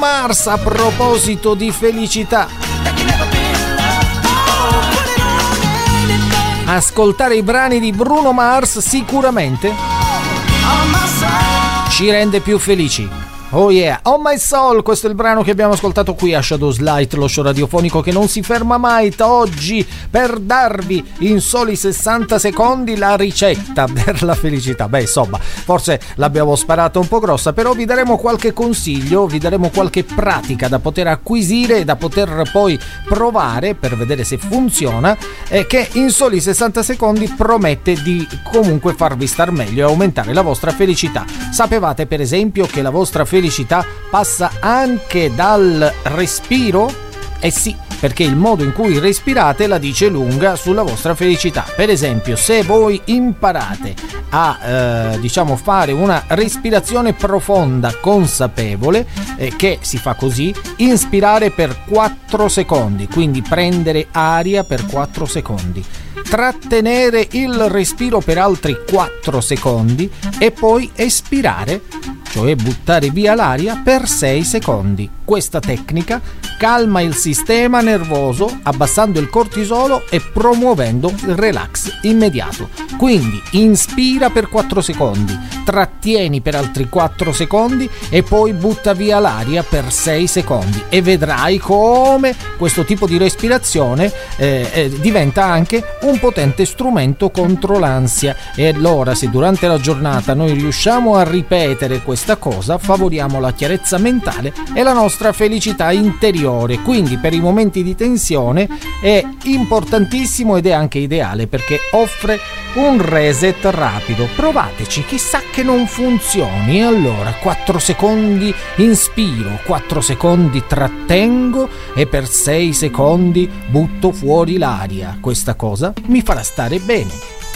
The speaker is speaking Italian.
Mars, a proposito di felicità. Ascoltare i brani di Bruno Mars sicuramente ci rende più felici. Oh yeah, On My Soul, questo è il brano che abbiamo ascoltato qui a Shadows Light, lo show radiofonico che non si ferma mai, oggi per darvi in soli 60 secondi la ricetta per la felicità. Beh, insomma, forse l'abbiamo sparata un po' grossa, però vi daremo qualche consiglio, vi daremo qualche pratica da poter acquisire e da poter poi provare per vedere se funziona, che in soli 60 secondi promette di comunque farvi star meglio e aumentare la vostra felicità. Sapevate per esempio che la vostra felicità passa anche dal respiro? Eh sì, perché il modo in cui respirate la dice lunga sulla vostra felicità. Per esempio, se voi imparate a fare una respirazione profonda consapevole, che si fa così: inspirare per 4 secondi, quindi prendere aria per 4 secondi, trattenere il respiro per altri 4 secondi e poi espirare, cioè buttare via l'aria, per 6 secondi. Questa tecnica calma il sistema nervoso, abbassando il cortisolo e promuovendo il relax immediato. Quindi inspira per 4 secondi, trattieni per altri 4 secondi e poi butta via l'aria per 6 secondi e vedrai come questo tipo di respirazione diventa anche un potente strumento contro l'ansia. E allora, se durante la giornata noi riusciamo a ripetere questa cosa, favoriamo la chiarezza mentale e la nostra felicità interiore. Quindi per i momenti di tensione è importantissimo ed è anche ideale, perché offre un reset rapido. Provateci, chissà che non funzioni. Allora, 4 secondi inspiro, 4 secondi trattengo e per 6 secondi butto fuori l'aria. Questa cosa mi farà stare bene.